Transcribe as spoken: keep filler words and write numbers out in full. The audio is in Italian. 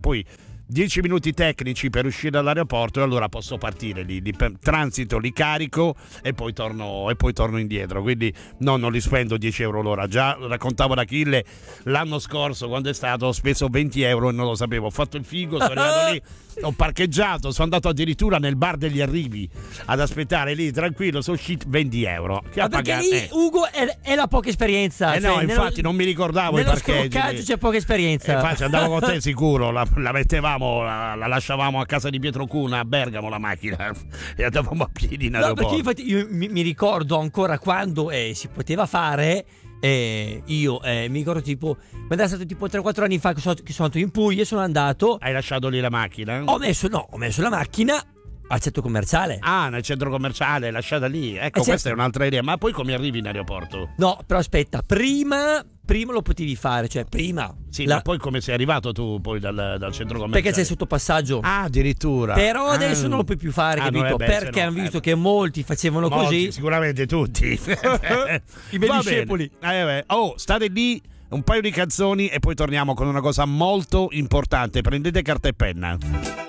poi dieci minuti tecnici per uscire dall'aeroporto e allora posso partire lì, li transito, li carico e poi torno e poi torno indietro, quindi no, non li spendo dieci euro l'ora. Già raccontavo ad Achille l'anno scorso quando è stato, ho speso venti euro e non lo sapevo, ho fatto il figo, sono arrivato lì, ho parcheggiato, sono andato addirittura nel bar degli arrivi ad aspettare lì tranquillo, sono uscito venti euro. Che Ma perché lì eh. Ugo è, è la poca esperienza, eh cioè, no, infatti nello, non mi ricordavo i parcheggi, c'è poca esperienza, eh, infatti andavo con te sicuro, la, la mettevamo, la, la lasciavamo a casa di Pietro Cuna a Bergamo la macchina e andavamo a piedi in aeroporto. No, perché infatti io mi, mi ricordo ancora quando eh, si poteva fare. Eh, io eh, mi ricordo tipo quando è stato tipo tre quattro anni fa che sono, che sono andato in Puglia, sono andato. Hai lasciato lì la macchina? Ho messo no, ho messo la macchina al centro commerciale. Ah, nel centro commerciale, lasciata lì. Ecco, eh, questa è un'altra idea. Ma poi come arrivi in aeroporto? No, però aspetta, prima prima lo potevi fare, cioè prima. Sì, la... ma poi come sei arrivato tu poi dal, dal centro commerciale? Perché sei sotto passaggio. Ah, addirittura. Però ah. adesso non lo puoi più fare, ah, capito? No, beh, perché no, hanno visto eh, che molti facevano molti, così. Sicuramente tutti. I miei discepoli. Eh, oh, state lì un paio di canzoni e poi torniamo con una cosa molto importante. Prendete carta e penna.